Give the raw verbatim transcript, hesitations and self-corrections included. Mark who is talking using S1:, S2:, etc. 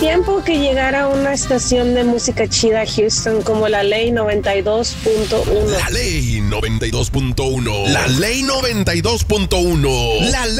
S1: tiempo que llegara una estación de música chida a Houston como la Ley noventa y dos punto uno.
S2: La Ley noventa y dos punto uno. La Ley noventa y dos punto uno. La Ley